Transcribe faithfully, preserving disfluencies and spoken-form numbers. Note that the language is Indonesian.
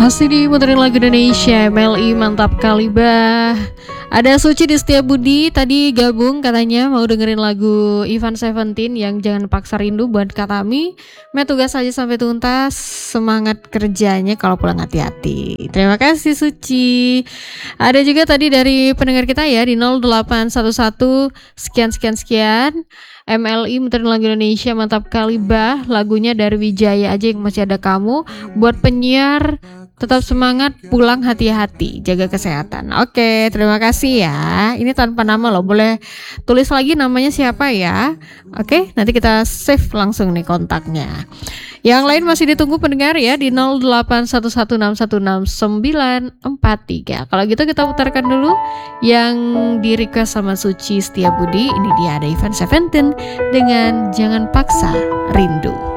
Masih diputerin lagu Indonesia, M L I mantap kali bah. Ada Suci di Setiabudi tadi gabung katanya mau dengerin lagu Ivan Seventeen yang Jangan Paksa Rindu buat Katami. Met tugas aja sampai tuntas, semangat kerjanya kalau pulang hati-hati. Terima kasih Suci. Ada juga tadi dari pendengar kita ya di nol delapan satu satu sekian sekian sekian. M L I muterin lagu Indonesia mantap kali bah. Lagunya dari Wijaya aja yang masih ada kamu. Buat penyiar tetap semangat, pulang hati-hati, jaga kesehatan. Oke, terima kasih ya. Ini tanpa nama loh, boleh tulis lagi namanya siapa ya. Oke, nanti kita save langsung nih kontaknya. Yang lain masih ditunggu pendengar ya di nol delapan satu satu enam satu enam sembilan empat tiga. Kalau gitu kita putarkan dulu yang di request sama Suci Setiabudi. Ini dia ada Ivan Seventeen dengan Jangan Paksa Rindu.